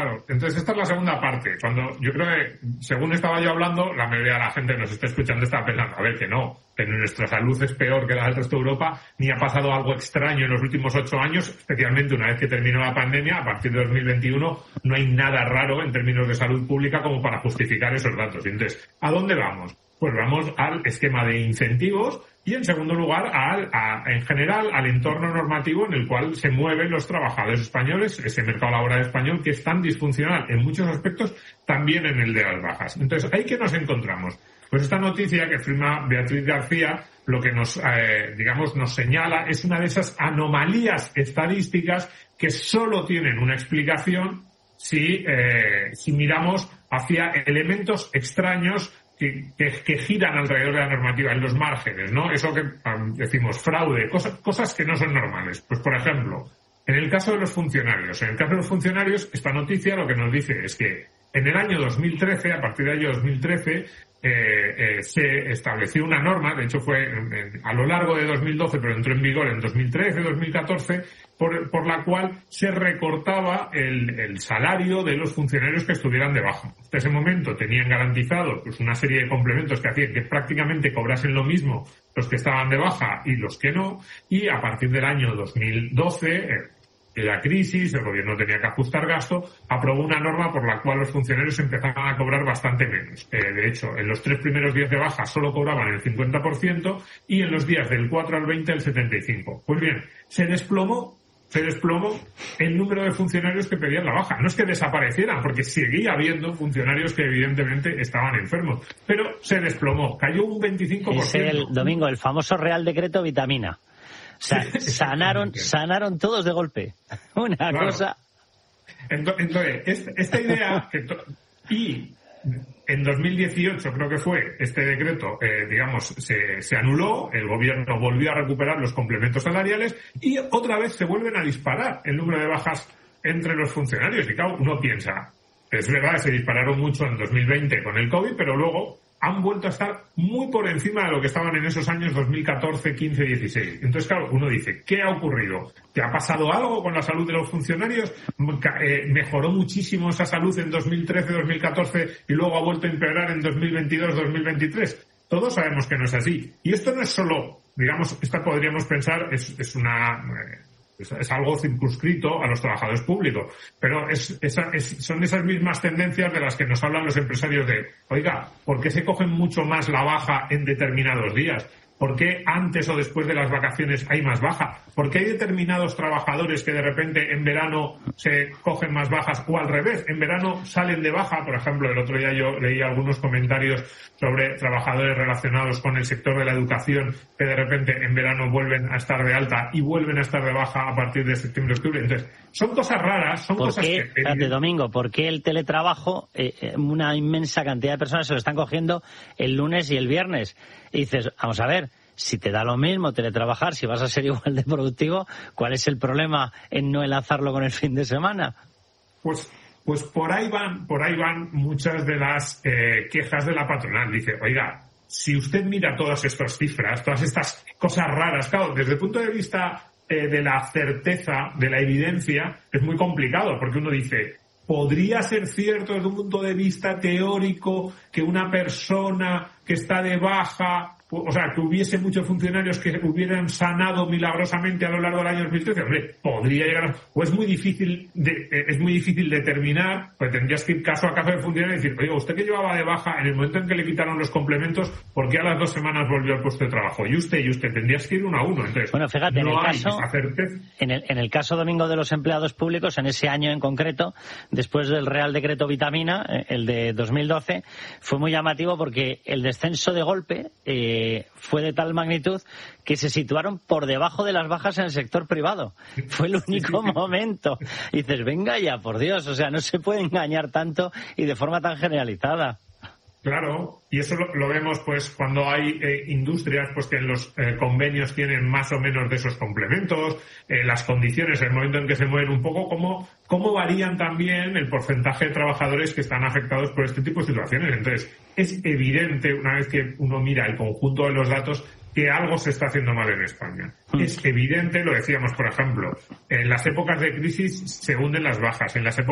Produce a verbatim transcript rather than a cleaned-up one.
Claro, entonces esta es la segunda parte. Cuando yo creo que, según estaba yo hablando, la mayoría de la gente que nos está escuchando está pensando, a ver, que no, que nuestra salud es peor que la del resto de Europa, ni ha pasado algo extraño en los últimos ocho años, especialmente una vez que terminó la pandemia, a partir de dos mil veintiuno, no hay nada raro en términos de salud pública como para justificar esos datos. Y entonces, ¿a dónde vamos? Pues vamos al esquema de incentivos y, en segundo lugar, al, a, en general, al entorno normativo en el cual se mueven los trabajadores españoles, ese mercado laboral español que es tan disfuncional en muchos aspectos, también en el de las bajas. Entonces, ¿ahí qué nos encontramos? Pues esta noticia que firma Beatriz García, lo que nos, eh, digamos, nos señala es una de esas anomalías estadísticas que solo tienen una explicación si, eh, si miramos hacia elementos extraños Que, que, que giran alrededor de la normativa, en los márgenes, ¿no? Eso que um, decimos, fraude, cosas, cosas que no son normales. Pues, por ejemplo, en el caso de los funcionarios, en el caso de los funcionarios, esta noticia lo que nos dice es que en el año dos mil trece, a partir del año dos mil trece, eh, eh, se estableció una norma, de hecho fue en, en, a lo largo de dos mil doce, pero entró en vigor en dos mil trece, dos mil catorce, por, por la cual se recortaba el, el salario de los funcionarios que estuvieran de baja. Hasta ese momento tenían garantizado pues una serie de complementos que hacían que prácticamente cobrasen lo mismo los que estaban de baja y los que no, y a partir del año dos mil doce, eh, en la crisis, el gobierno tenía que ajustar gasto, aprobó una norma por la cual los funcionarios empezaban a cobrar bastante menos. Eh, de hecho, en los tres primeros días de baja solo cobraban el cincuenta por ciento y en los días del cuatro al veinte el setenta y cinco por ciento. Pues bien, se desplomó se desplomó el número de funcionarios que pedían la baja. No es que desaparecieran, porque seguía habiendo funcionarios que evidentemente estaban enfermos, pero se desplomó, cayó un veinticinco por ciento. Es el domingo, el famoso Real Decreto Vitamina. O sea, sanaron, sanaron todos de golpe. Una claro. cosa. Entonces, esta, esta idea que to- y en dos mil dieciocho creo que fue este decreto, eh, digamos, se, se anuló, el gobierno volvió a recuperar los complementos salariales y otra vez se vuelven a disparar el número de bajas entre los funcionarios. Y claro, uno piensa, es verdad, se dispararon mucho en dos mil veinte con el COVID, pero luego han vuelto a estar muy por encima de lo que estaban en esos años dos mil catorce, quince, dieciséis. Entonces, claro, uno dice, ¿qué ha ocurrido? ¿Te ha pasado algo con la salud de los funcionarios? Eh, ¿Mejoró muchísimo esa salud en dos mil trece, dos mil catorce y luego ha vuelto a empeorar en dos mil veintidós, dos mil veintitrés? Todos sabemos que no es así. Y esto no es solo, digamos, esta podríamos pensar, es, es una... Eh, Es, es algo circunscrito a los trabajadores públicos, pero es, esa, es, son esas mismas tendencias de las que nos hablan los empresarios de, oiga, ¿por qué se cogen mucho más la baja en determinados días? ¿Por qué antes o después de las vacaciones hay más baja? ¿Por qué hay determinados trabajadores que de repente en verano se cogen más bajas o al revés? En verano salen de baja. Por ejemplo, el otro día yo leí algunos comentarios sobre trabajadores relacionados con el sector de la educación que de repente en verano vuelven a estar de alta y vuelven a estar de baja a partir de septiembre-octubre. Entonces, son cosas raras, son ¿Por cosas qué, que... Espérate, Domingo, ¿por qué el teletrabajo, eh, una inmensa cantidad de personas se lo están cogiendo el lunes y el viernes? Y dices, vamos a ver, si te da lo mismo teletrabajar, si vas a ser igual de productivo, ¿cuál es el problema en no enlazarlo con el fin de semana? Pues pues por ahí van, por ahí van muchas de las eh, quejas de la patronal. Dice, oiga, si usted mira todas estas cifras, todas estas cosas raras, claro, desde el punto de vista eh, de la certeza, de la evidencia, es muy complicado, porque uno dice, ¿podría ser cierto desde un punto de vista teórico que una persona que está de baja, o sea, que hubiese muchos funcionarios que hubieran sanado milagrosamente a lo largo del año dos mil trece? Hombre, podría llegar a... O es muy difícil de, eh, es muy difícil determinar, pues tendrías que ir caso a caso de funcionario y decir, oiga, usted que llevaba de baja, en el momento en que le quitaron los complementos, ¿por qué a las dos semanas volvió al puesto de trabajo? Y usted, y usted, tendrías que ir uno a uno. Entonces, bueno, fíjate, no en, el hay caso, esa certeza. En, el, en el caso, Domingo, de los empleados públicos, en ese año en concreto, después del Real Decreto Vitamina, el de dos mil doce, fue muy llamativo porque el descenso de golpe eh, fue de tal magnitud que se situaron por debajo de las bajas en el sector privado. Fue el único sí, sí, sí. momento. Y dices, venga ya, por Dios, o sea, no se puede engañar tanto y de forma tan generalizada. Claro, y eso lo, lo vemos pues cuando hay eh, industrias pues que en los eh, convenios tienen más o menos de esos complementos, eh, las condiciones, el momento en que se mueven un poco, cómo, cómo varían también el porcentaje de trabajadores que están afectados por este tipo de situaciones. Entonces, es evidente, una vez que uno mira el conjunto de los datos, que algo se está haciendo mal en España. Mm. Es evidente, lo decíamos, por ejemplo, en las épocas de crisis se hunden las bajas, en las épocas